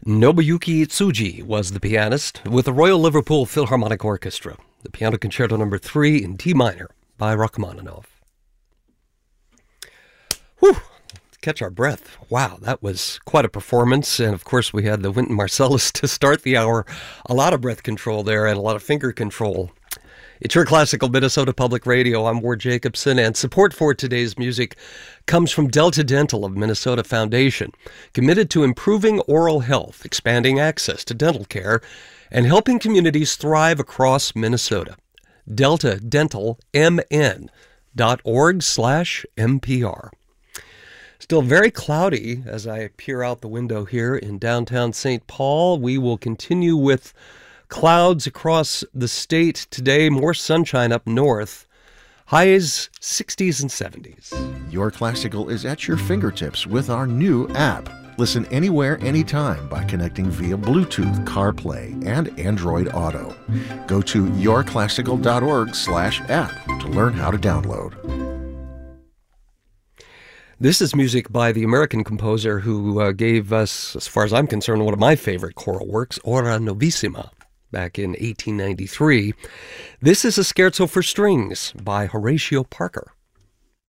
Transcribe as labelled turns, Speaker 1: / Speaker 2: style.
Speaker 1: Nobuyuki Tsuji was the pianist with the Royal Liverpool Philharmonic Orchestra, the Piano Concerto No. 3 in D minor by Rachmaninoff. Whew! Catch our breath. Wow, that was quite a performance. And of course, we had the Wynton Marsalis to start the hour. A lot of breath control there and a lot of finger control. It's your classical Minnesota Public Radio. I'm Ward Jacobson, and support for today's music comes from Delta Dental of Minnesota Foundation, committed to improving oral health, expanding access to dental care, and helping communities thrive across Minnesota. DeltaDentalMN.org/MPR. Still very cloudy as I peer out the window here in downtown St. Paul. We will continue with clouds across the state today, more sunshine up north. Highs 60s and 70s.
Speaker 2: Your Classical is at your fingertips with our new app. Listen anywhere, anytime by connecting via Bluetooth, CarPlay, and Android Auto. Go to yourclassical.org/app to learn how to download.
Speaker 1: This is music by the American composer who gave us, as far as I'm concerned, one of my favorite choral works, Ora Novissima, back in 1893. This is a scherzo for strings by Horatio Parker.